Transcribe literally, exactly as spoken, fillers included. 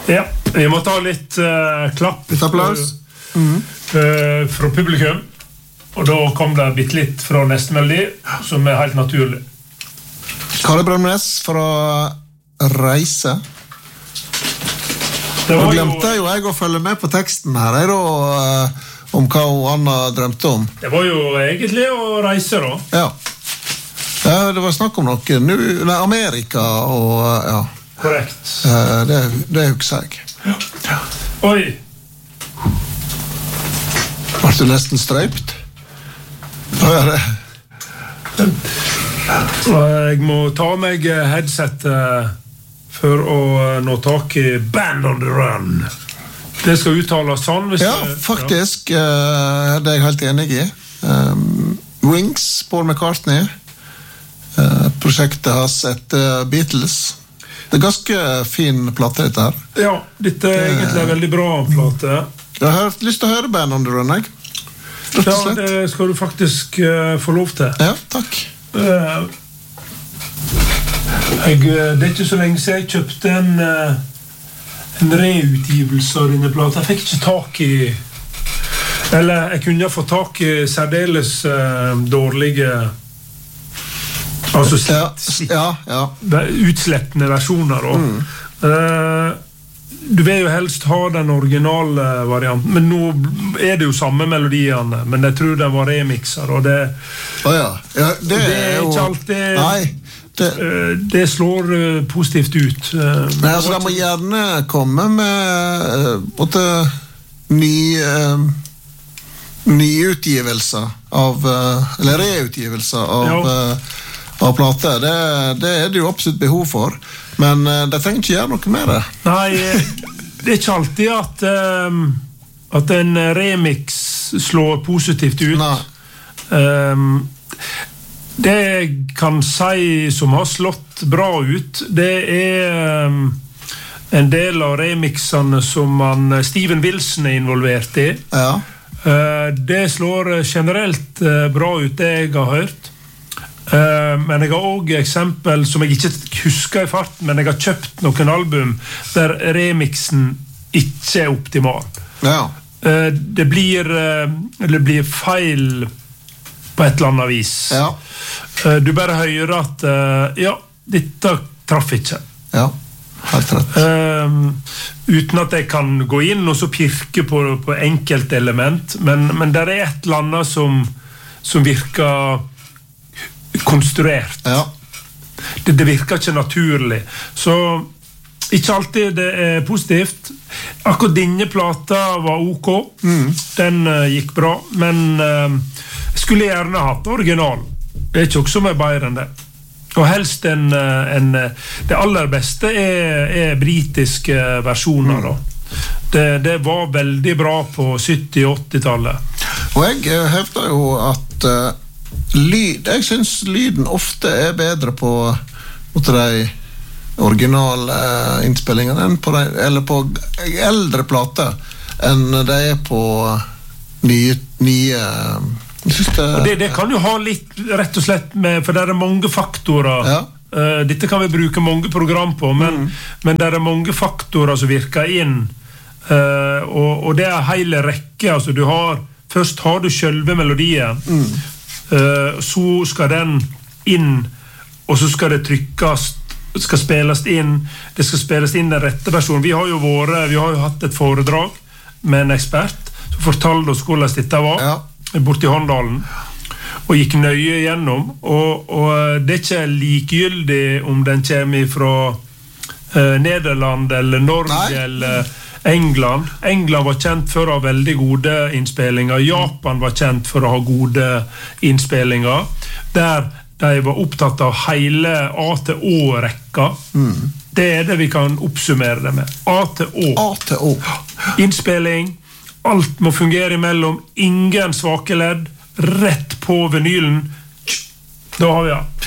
Ja, vi må ta litt uh, klapp. Litt applaus. Mm. Uh, fra publikum. Og da kom det bitte litt fra neste melodi, som er helt naturlig. Kalle Brømnes fra Reise. Det og glemte jo jeg å følge med på teksten her, jeg da, uh, om hva Anna drømte om. Det var jo egentlig å reise da. Ja. Ja, det var snakk om noe, nu, nei, Amerika og, uh, ja. Korrekt. Uh, det, det husker jeg. Ja. Ja. Oi! Var du nesten strøypt? Hva er det? Jeg må ta meg headsetet for å nå tak i Band on the Run. Det skal uttales sånn. Hvis ja, faktisk. Ja. Uh, det er jeg helt enig i. Um, Wings, Paul McCartney. Uh, prosjektet hans etter Beatles. Det er ganske fin plate dette her. Ja, dette er egentlig en veldig bra plate. Jeg har hørt, lyst til å høre Band on the Run, jeg. Ja, det skal du faktisk uh, få lov til. Ja, takk. Uh, jeg, det er ikke så lenge siden jeg kjøpte en, uh, en reutgivelse av denne plata. Jeg fikk ikke tak i... Eller jeg kunne få tak i særdeles uh, dårlige... Altså ja, ja, ja. utslettende versjoner da. Mm. Uh, du vil jo helst ha den originale varianten, men nå er det jo samme melodiene, men jeg tror den var remixer, og det, oh ja. Ja, det, det er, er jo ikke alltid nei, det, uh, det slår uh, positivt ut. Uh, nei, altså de må gjerne komme med uh, ny uh, nyutgivelser av, uh, eller reutgivelser av ja. uh, av plate, det, det er det jo absolutt behov for, men uh, de trenger ikke gjøre noe med det. Nei, det er ikke alltid at um, at en remix slår positivt ut. Um, det jeg kan si som har slått bra ut, det er um, en del av remixene som man, Steven Wilson er involvert i. Ja. Uh, det slår generelt uh, bra ut, det jeg har hørt. Uh, men jeg har også eksempel som jeg ikke husker i farten, men jeg har kjøpt noen album der remixen ikke er optimal. Ja. Uh, det, blir, uh, det blir feil på et eller annet vis. Ja. Uh, du bare hører at uh, ja, dette traff ikke. Ja, helt rett. Uh, uten at jeg kan gå inn og så pirke på, på enkelte element, men, men det er et eller annet som, som virker konstruert. Ja. Det, det virker ikke naturlig. Så ikke alltid det er positivt. Akkurat denne plata var ok. Mm. Den uh, gikk bra, men uh, skulle gjerne hatt original. Det er ikke også med bedre enn det. Og helst en, en det aller beste er, er britiske versjoner. Mm. Da. Det, det var veldig bra på sytti- og åtti-tallet. Og jeg hevder jo at uh, lyd, jeg synes lyden ofte er bedre på, på de originale uh, innspillingene enn på de, eller på eldre plater enn det er på nye, nye det, det, det kan jo ha litt rett og slett med, for det er mange faktorer. Ja. uh, dette kan vi bruke mange program på, men, mm. men det er mange faktorer som virker inn, uh, og, og det er hele rekke. Altså, du har, først har du selve melodien, mm. Uh, så skal den inn, og så skal det trykkes, skal spilles inn, det skal spilles inn den rette versjonen. Vi har jo vært, vi har jo hatt et foredrag med en ekspert som fortalte oss hvordan dette var, ja. Borte i Håndalen, og gikk nøye gjennom, og, og det er ikke likegyldig om den kommer fra uh, Nederland eller Norge. Nei. Eller England. England var kjent for å ha veldig gode innspillinger. Japan var kjent for å ha gode innspillinger. Der de var opptatt av hele A til Å-rekka. Mm. Det er det vi kan oppsummere det med. A til Å. A til Å. Innspilling. Alt må fungere imellom. Ingen svake ledd. Rett på vinylen. Da har vi det.